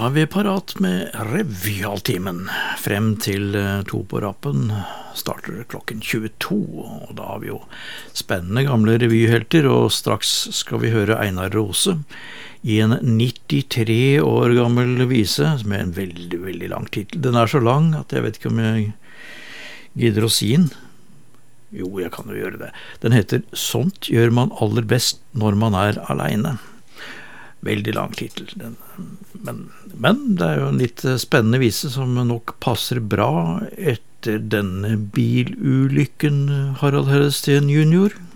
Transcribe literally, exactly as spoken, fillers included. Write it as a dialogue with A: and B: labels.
A: Da er vi parat med revyhalvtimen. Frem til to på rappen starter klokken tjueto, og da har vi jo spennende gamle revyhelter, og straks skal vi høre Einar Rose i en nittitre år gammel vise med en veldig, veldig lang titel. Den er så lang at jeg vet ikke om jeg gidder å si den. Jo, jeg kan jo gjøre det. Den heter «Sånt gjør man aller best når man er alene». Veldig lang titel, men, men det er jo en litt spennende vise som nok passer bra etter denne bilulykken, Harald Hellesteen junior.